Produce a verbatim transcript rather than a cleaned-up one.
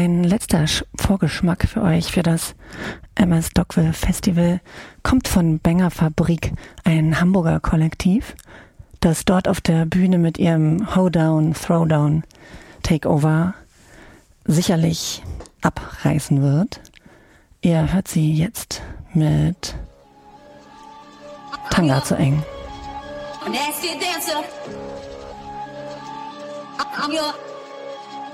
Ein letzter Vorgeschmack für euch für das M S Dockville Festival kommt von Banger Fabrik, ein Hamburger Kollektiv, das dort auf der Bühne mit ihrem Hoedown, Throwdown, Takeover sicherlich abreißen wird. Ihr hört sie jetzt mit Tanga zu eng. Nasty dancer. I'm your